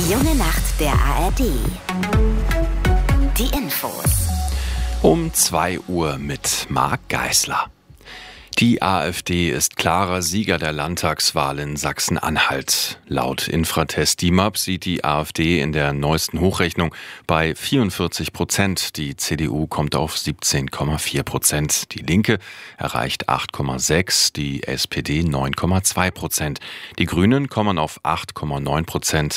Die junge Nacht der ARD. Die Infos. Um 2 Uhr mit Marc Geisler. Die AfD ist klarer Sieger der Landtagswahl in Sachsen-Anhalt. Laut Infratest DIMAP sieht die AfD in der neuesten Hochrechnung bei 44%. Die CDU kommt auf 17,4%. Die Linke erreicht 8,6%, die SPD 9,2%. Die Grünen kommen auf 8,9%.